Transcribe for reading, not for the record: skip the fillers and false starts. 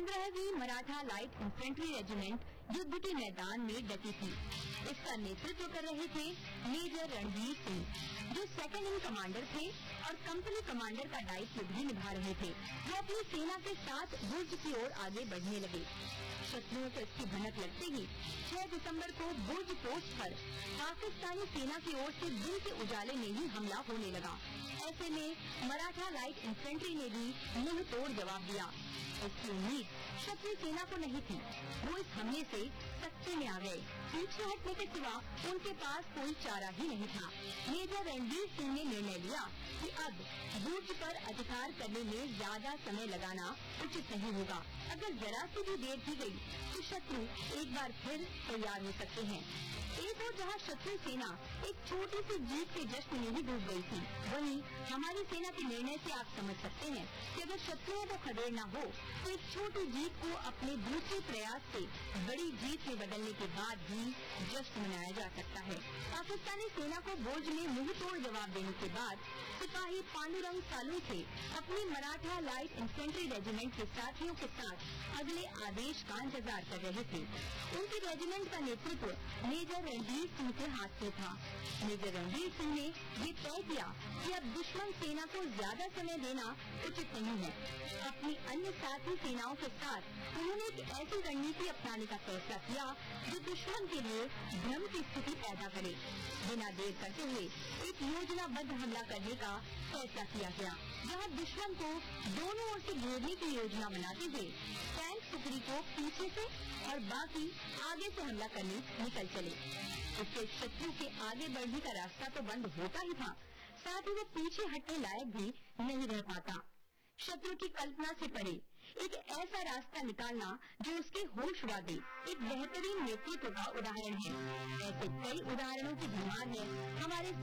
15वीं Maratha light infantry regiment युद्ध के मैदान में डटी थी। इसका नेतृत्व कर रहे थे मेजर रणवीर सिंह, जो सेकंड इन कमांडर थे और कंपनी कमांडर का दायित्व भी निभा रहे थे। वो अपनी सेना के साथ बुर्ज की ओर आगे बढ़ने लगे। शत्रुओं को इसकी भनक लगते ही 6 दिसंबर को बुर्ज पोस्ट पर पाकिस्तानी सेना की ओर से दिन के उजाले में ही हमला होने लगा। ऐसे में मराठा लाइट इन्फेंट्री ने भी मुंह तोड़ जवाब दिया। इसकी उम्मीद शत्रु सेना को नहीं थी। वो इस हमले से सख्ती में आ गए। पीछे हटने के सिवा उनके पास कोई चारा ही नहीं था। मेजर रणवीर सिंह ने निर्णय लिया कि अब बुर्ज पर अधिकार करने में ज्यादा समय लगाना उचित नहीं होगा। अगर जरा सी भी देर की गई तो शत्रु एक बार फिर तैयार हो सकते हैं। एक और जहाँ शत्रु सेना एक छोटी सी जीत के जश्न में ही डूब गई थी, वहीं हमारी सेना के निर्णय से आप समझ सकते हैं कि अगर शत्रुओं को खदेड़ना हो तो एक छोटी जीत को अपने दूसरे प्रयास से बड़ी जीत में बदलने के बाद भी जश्न मनाया जा सकता है। पाकिस्तानी सेना को बुर्ज में मुंह तोड़ जवाब देने के बाद सिपाही पांडुरंग सालुंखे अपनी मराठा लाइट इन्फेंट्री रेजिमेंट के साथियों के साथ अगले आदेश का इंतजार कर रहे थे। उनकी रेजिमेंट का नेतृत्व मेजर रणवीर सिंह के हाथ में था। मेजर रणवीर सिंह ने ये तय किया कि अब दुश्मन सेना को ज्यादा समय देना उचित नहीं है। अपनी अन्य साथी सेनाओं के साथ उन्होंने एक ऐसी रणनीति अपनाने का फैसला किया जो दुश्मन के लिए भ्रम की स्थिति पैदा करे। बिना देर करते हुए एक योजनाबद्ध हमला करने का फैसला किया गया, जहां दुश्मन को दोनों ओर से घेरने की योजना बनाते हुए टैंक टुकड़ी को पीछे से और बाकी आगे से हमला करने निकल चले। इससे शत्रु के आगे बढ़ने का रास्ता तो बंद होता ही था, साथ ही वो पीछे हटने लायक भी नहीं रह पाता। शत्रु की कल्पना से परे एक ऐसा रास्ता निकालना जो उसके होश उड़ा दे, एक बेहतरीन नेतृत्व का उदाहरण है। ऐसे कई उदाहरणों की भरमार है हमारे